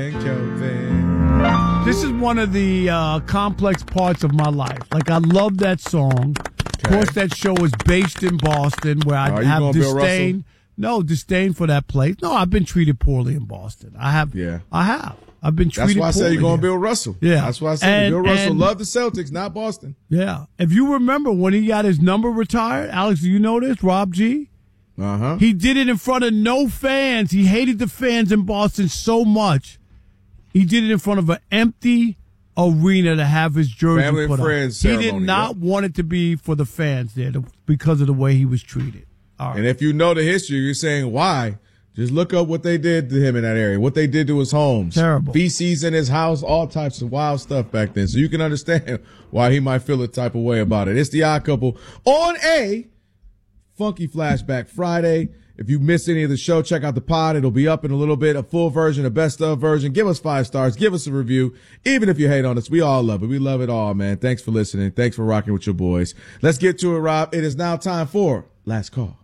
This is one of the complex parts of my life. Like, I love that song. Of course, that show is based in Boston, where I have disdain. No, disdain for that place. No, I've been treated poorly in Boston. I have. I've been treated poorly. That's why I said you're going to Bill Russell. Yeah. That's why I said Bill Russell loved the Celtics, not Boston. Yeah. If you remember when he got his number retired, Alex, do you know this? Rob G? Uh-huh. He did it in front of no fans. He hated the fans in Boston so much. He did it in front of an empty arena to have his jersey Family put and on. friends ceremony, He did not want it to be for the fans there because of the way he was treated. All right. And if you know the history, you're saying why. Just look up what they did to him in that area, what they did to his homes. Terrible. Feces in his house, all types of wild stuff back then. So you can understand why he might feel a type of way about it. It's the Odd Couple on a Funky Flashback Friday. If you missed any of the show, check out the pod. It'll be up in a little bit, a full version, a best of version. Give us 5 stars. Give us a review. Even if you hate on us, we all love it. We love it all, man. Thanks for listening. Thanks for rocking with your boys. Let's get to it, Rob. It is now time for Last Call.